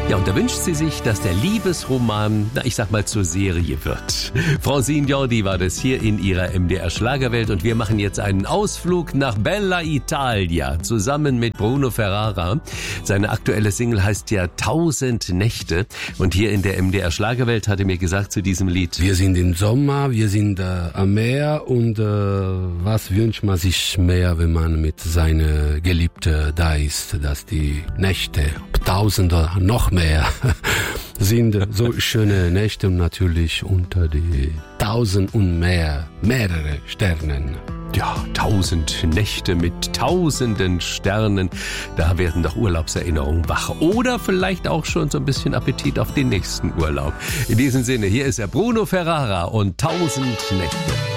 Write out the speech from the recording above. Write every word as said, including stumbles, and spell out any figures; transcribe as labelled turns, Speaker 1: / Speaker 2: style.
Speaker 1: Ja, und da wünscht sie sich, dass der Liebesroman, na, ich sag mal, zur Serie wird. Francine Jordi war das hier in ihrer M D R Schlagerwelt und wir machen jetzt einen Ausflug nach Bella Italia zusammen mit Bruno Ferrara. Seine aktuelle Single heißt ja Tausend Nächte und hier in der M D R Schlagerwelt hat er mir gesagt zu diesem Lied:
Speaker 2: Wir sind im Sommer, wir sind äh, am Meer und äh, was wünscht man sich mehr, wenn man mit seiner Geliebte da ist, dass die Nächte, Tausende, noch mehr, sind so schöne Nächte und natürlich unter die Tausend und mehr, mehrere Sternen.
Speaker 1: Ja, tausend Nächte mit tausenden Sternen, da werden doch Urlaubserinnerungen wach. Oder vielleicht auch schon so ein bisschen Appetit auf den nächsten Urlaub. In diesem Sinne, hier ist er, Bruno Ferrara und Tausend Nächte.